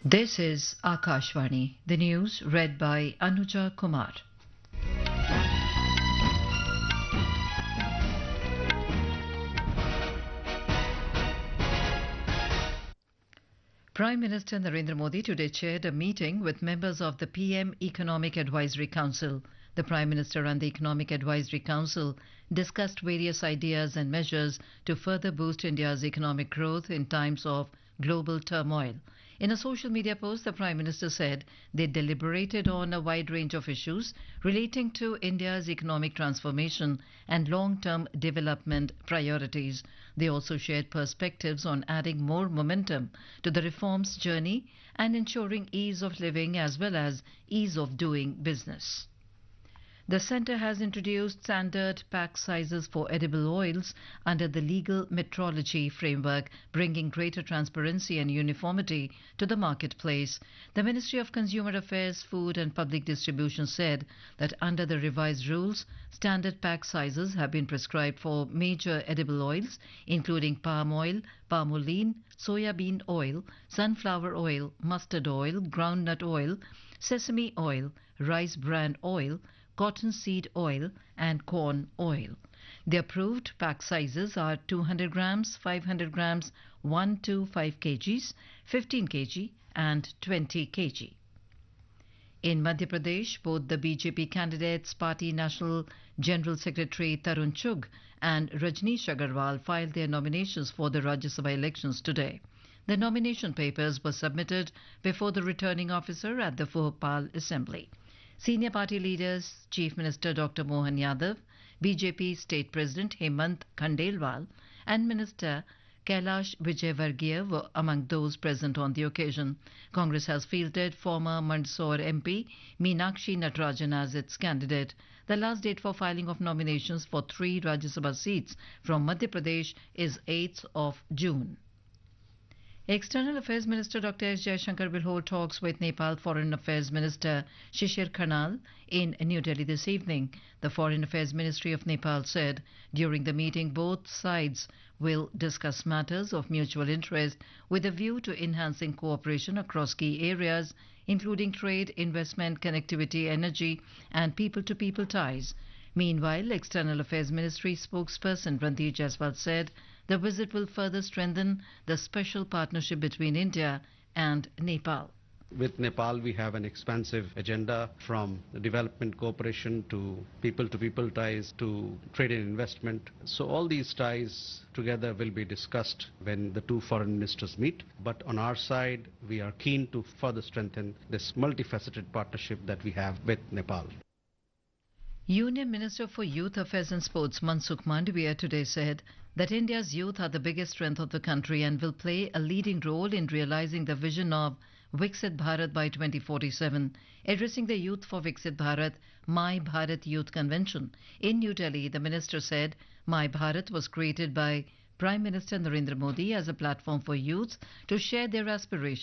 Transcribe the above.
This is Akashvani, the news read by Anuja Kumar. Prime Minister Narendra Modi today chaired a meeting with members of the PM Economic Advisory Council. The Prime Minister and the Economic Advisory Council discussed various ideas and measures to further boost India's economic growth in times of global turmoil. In a social media post, the Prime Minister said they deliberated on a wide range of issues relating to India's economic transformation and long-term development priorities. They also shared perspectives on adding more momentum to the reforms journey and ensuring ease of living as well as ease of doing business. The centre has introduced standard pack sizes for edible oils under the legal metrology framework, bringing greater transparency and uniformity to the marketplace. The Ministry of Consumer Affairs, Food and Public Distribution said that under the revised rules, standard pack sizes have been prescribed for major edible oils, including palm oil, palmolene, soya bean oil, sunflower oil, mustard oil, groundnut oil, sesame oil, rice bran oil, cottonseed oil and corn oil. The approved pack sizes are 200 grams, 500 grams, 1 to 5 kgs, 15 kg and 20 kg. In Madhya Pradesh, both the BJP candidates, Party National General Secretary Tarun Chugh and Rajneesh Agarwal filed their nominations for the Rajya Sabha elections today. The nomination papers were submitted before the returning officer at the Bhopal Assembly. Senior party leaders, Chief Minister Dr. Mohan Yadav, BJP State President Hemant Khandelwal and Minister Kailash Vijayvargiya were among those present on the occasion. Congress has fielded former Mandsaur MP Meenakshi Natarajan as its candidate. The last date for filing of nominations for 3 Rajya Sabha seats from Madhya Pradesh is 8th of June. External Affairs Minister Dr. S. Jaishankar will hold talks with Nepal Foreign Affairs Minister Shishir Khanal in New Delhi this evening. The Foreign Affairs Ministry of Nepal said during the meeting both sides will discuss matters of mutual interest with a view to enhancing cooperation across key areas including trade, investment, connectivity, energy and people-to-people ties. Meanwhile, External Affairs Ministry spokesperson Randeep Jaiswal said the visit will further strengthen the special partnership between India and Nepal. With Nepal, we have an expansive agenda from development cooperation to people ties to trade and investment. So all these ties together will be discussed when the two foreign ministers meet. But on our side, we are keen to further strengthen this multifaceted partnership that we have with Nepal. Union Minister for Youth Affairs and Sports Mansukh Mandavia today said that India's youth are the biggest strength of the country and will play a leading role in realizing the vision of Viksit Bharat by 2047. Addressing the Youth for Viksit Bharat My Bharat Youth Convention in New Delhi, the minister said My Bharat was created by Prime Minister Narendra Modi as a platform for youths to share their aspirations